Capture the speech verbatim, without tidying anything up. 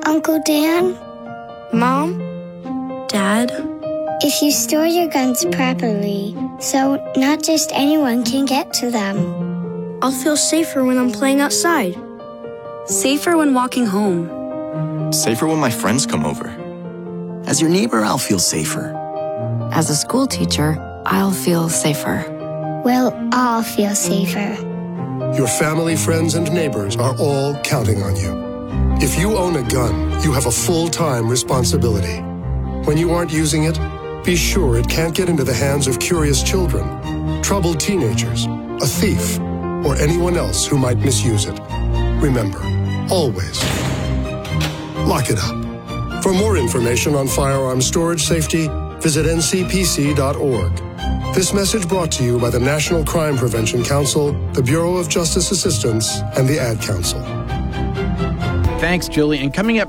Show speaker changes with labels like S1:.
S1: Uncle Dan?
S2: Mom? Dad?
S1: If you store your guns properly, so not just anyone can get to them,
S2: I'll feel safer when I'm playing outside.
S3: Safer when walking home.
S4: Safer when my friends come over.
S5: As your neighbor, I'll feel safer.
S6: As a school teacher, I'll feel safer.
S1: we'll all feel safer.
S7: Your family, friends, and neighbors are all counting on you. If you own a gun, you have a full-time responsibility. When you aren't using it, be sure it can't get into the hands of curious children, troubled teenagers, a thief, or anyone else who might misuse it. Remember, always, lock it up. For more information on firearm storage safety, visit N C P C dot org. This message brought to you by the National Crime Prevention Council, the Bureau of Justice Assistance, and the Ad Council.
S8: Thanks, Julie. And coming up